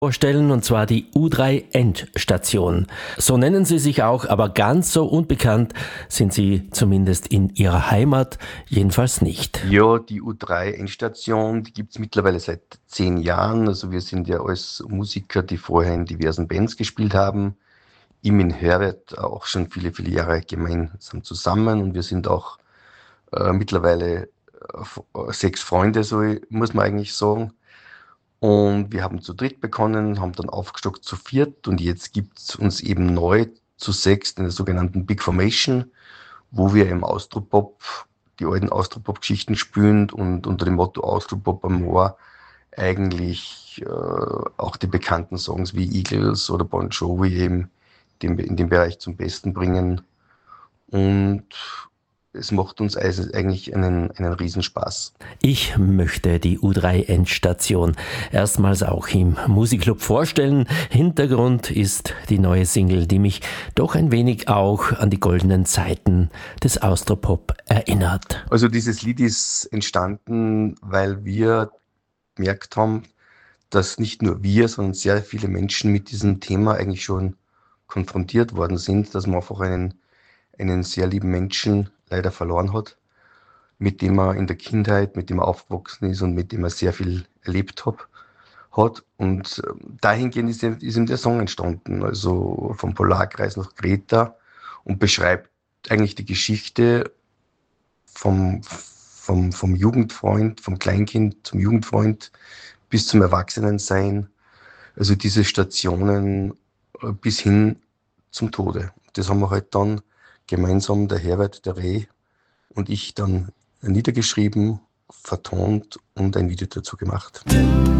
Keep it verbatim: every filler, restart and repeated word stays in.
vorstellen, und zwar die U drei Endstation. So nennen sie sich auch, aber ganz so unbekannt sind sie zumindest in ihrer Heimat jedenfalls nicht. Ja, die U drei Endstation, die gibt es mittlerweile seit zehn Jahren. Also wir sind ja als Musiker, die vorher in diversen Bands gespielt haben, im in Herbert auch schon viele, viele Jahre gemeinsam zusammen, und wir sind auch äh, mittlerweile äh, f- äh, sechs Freunde, so muss man eigentlich sagen. Und wir haben zu dritt begonnen, haben dann aufgestockt zu viert, und jetzt gibt es uns eben neu zu sechst in der sogenannten Big Formation, wo wir im Austropop die alten Austropop-Geschichten spielen und unter dem Motto Austropop am Moor eigentlich äh, auch die bekannten Songs wie Eagles oder Bon Jovi eben dem, in dem Bereich zum Besten bringen. Und es macht uns also eigentlich einen, einen Riesenspaß. Ich möchte die U drei Endstation erstmals auch im Musikclub vorstellen. Hintergrund ist die neue Single, die mich doch ein wenig auch an die goldenen Zeiten des Austropop erinnert. Also dieses Lied ist entstanden, weil wir gemerkt haben, dass nicht nur wir, sondern sehr viele Menschen mit diesem Thema eigentlich schon konfrontiert worden sind, dass man einfach einen, einen sehr lieben Menschen leider verloren hat, mit dem er in der Kindheit, mit dem er aufgewachsen ist und mit dem er sehr viel erlebt hat. hat. Und ähm, dahingehend ist, ihm- ist ihm der Song entstanden, also vom Polarkreis nach Kreta, und beschreibt eigentlich die Geschichte vom, vom, vom Jugendfreund, vom Kleinkind zum Jugendfreund bis zum Erwachsenensein. Also diese Stationen äh, bis hin zum Tode. Das haben wir halt dann gemeinsam, der Herbert, der Reh und ich, dann niedergeschrieben, vertont und ein Video dazu gemacht.